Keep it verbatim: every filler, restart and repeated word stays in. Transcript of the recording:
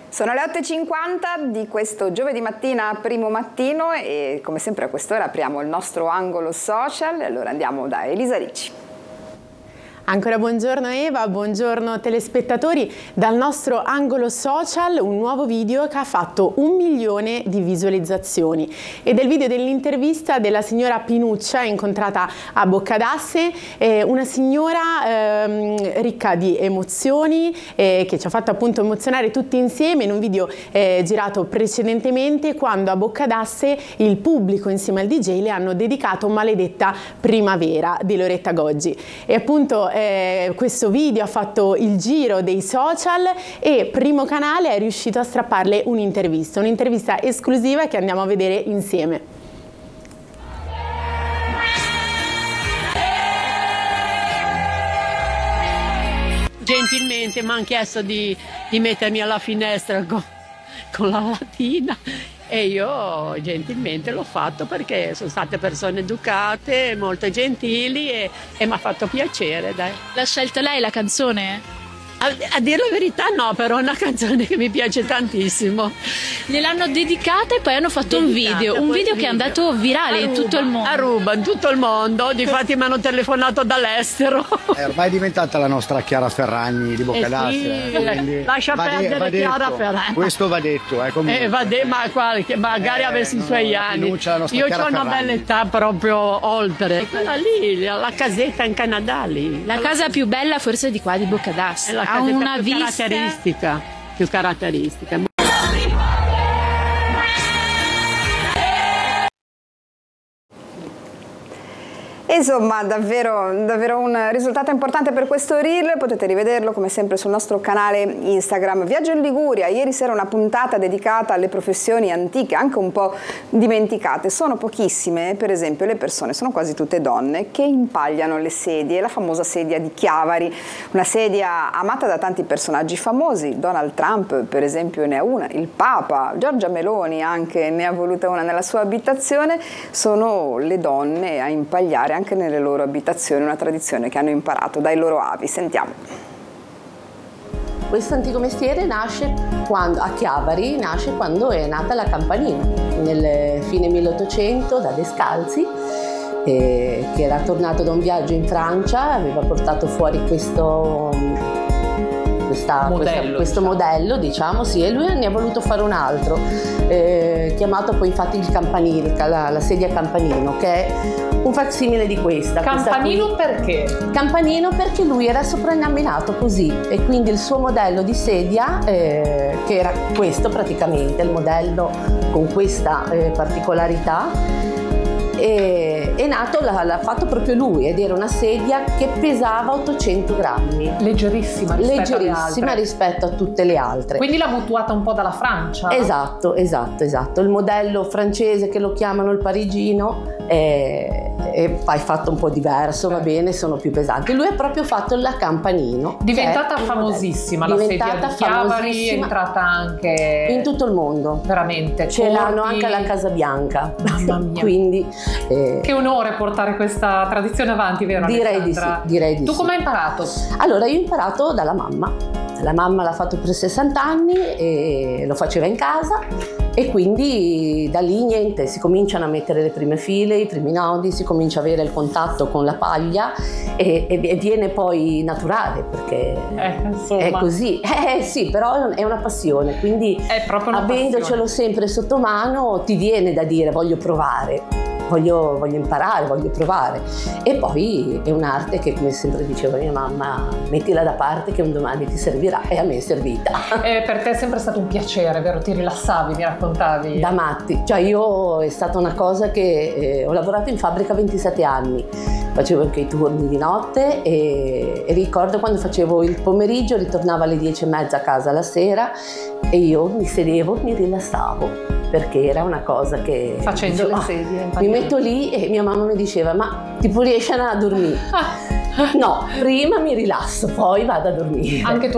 Sono le otto e cinquanta di questo giovedì mattina, primo mattino, e come sempre a quest'ora apriamo il nostro angolo social. Allora andiamo da Elisa Ricci. Ancora buongiorno Eva, buongiorno telespettatori. Dal nostro angolo social un nuovo video che ha fatto un milione di visualizzazioni ed è il video dell'intervista della signora Pinuccia incontrata a Boccadasse, eh, una signora eh, ricca di emozioni eh, che ci ha fatto appunto emozionare tutti insieme in un video eh, girato precedentemente quando a Boccadasse il pubblico insieme al D J le hanno dedicato Maledetta Primavera di Loretta Goggi. E appunto Eh, questo video ha fatto il giro dei social e Primo Canale è riuscito a strapparle un'intervista, un'intervista esclusiva che andiamo a vedere insieme. Gentilmente mi hanno chiesto di, di mettermi alla finestra con, con la latina e io gentilmente l'ho fatto perché sono state persone educate, molto gentili e, e mi ha fatto piacere, dai. L'ha scelta lei la canzone? A, a dire la verità no, però è una canzone che mi piace tantissimo. Gliel'hanno dedicata e poi hanno fatto dedicata, un video, un video che è andato virale in tutto il mondo. A Ruba, in tutto il mondo, difatti mi hanno telefonato dall'estero. È ormai diventata la nostra Chiara Ferragni di Boccadasse. Eh sì, quindi lascia va perdere de- va Chiara detto. Ferragni. Questo va detto, eh, comunque. Eh, va de- ma quale, magari Eh, avessi no, i suoi la anni. Pinuccia, la nostra Io Chiara ho una Ferragni. bella età proprio oltre. Quella lì, la casetta in Canada lì. La casa più bella forse di qua di Boccadasse. È la Ha casetta una più vista caratteristica, più caratteristica. Insomma, davvero, davvero un risultato importante per questo reel. Potete rivederlo come sempre sul nostro canale Instagram. Viaggio in Liguria, ieri sera una puntata dedicata alle professioni antiche, anche un po' dimenticate. Sono pochissime, per esempio le persone, sono quasi tutte donne, che impagliano le sedie, la famosa sedia di Chiavari, una sedia amata da tanti personaggi famosi. Donald Trump per esempio ne ha una, il Papa, Giorgia Meloni anche ne ha voluta una nella sua abitazione. Sono le donne a impagliare anche nelle loro abitazioni, una tradizione che hanno imparato dai loro avi. Sentiamo. Questo antico mestiere nasce quando, a Chiavari, nasce quando è nata la campanina, nel fine milleottocento da Descalzi, eh, che era tornato da un viaggio in Francia, aveva portato fuori questo Questa, modello, questa, questo diciamo. modello, diciamo, sì, e lui ne ha voluto fare un altro, eh, chiamato poi infatti il campanile, la, la sedia campanino, che è un facsimile di questa. Campanino questa perché? Campanino perché lui era soprannominato così e quindi il suo modello di sedia, eh, che era questo praticamente, il modello con questa eh, particolarità, E, è nato, l'ha, l'ha fatto proprio lui ed era una sedia che pesava ottocento grammi. Leggerissima rispetto Leggerissima alle altre. rispetto a tutte le altre. Quindi l'ha mutuata un po' dalla Francia? Esatto, esatto, esatto. Il modello francese che lo chiamano il parigino è, è poi fatto un po' diverso, va bene, sono più pesanti. Lui ha proprio fatto la campanino. Diventata che è il famosissima la modello. sedia Diventata di Chiavari, è famosissima entrata anche in tutto il mondo. veramente. Ce l'hanno corti. anche alla Casa Bianca. Mamma mia. Quindi eh, Che onore portare questa tradizione avanti, vero direi di sì, Alessandra? direi di Tu sì. come hai imparato? Allora, io ho imparato dalla mamma. La mamma l'ha fatto per sessanta anni e lo faceva in casa e quindi da lì niente, si cominciano a mettere le prime file, i primi nodi, si comincia a avere il contatto con la paglia e, e, e viene poi naturale perché Eh, insomma. è così. Eh sì, però è una passione, quindi È proprio una avendocelo sempre sotto mano ti viene da dire voglio provare. Voglio, voglio imparare, voglio provare. E poi è un'arte che, come sempre diceva mia mamma, mettila da parte che un domani ti servirà, e a me è servita. Eh, per te è sempre stato un piacere, vero? Ti rilassavi, mi raccontavi. Da matti, cioè io è stata una cosa che eh, ho lavorato in fabbrica ventisette anni, facevo anche i turni di notte e, e ricordo quando facevo il pomeriggio, ritornavo alle dieci e mezza a casa la sera e io mi sedevo, mi rilassavo. Perché era una cosa che Facendo dicevo, le sedie, "Ah, mi metto lì", e mia mamma mi diceva ma tipo riesci a dormire? Ah, No, prima mi rilasso, poi vado a dormire. anche tu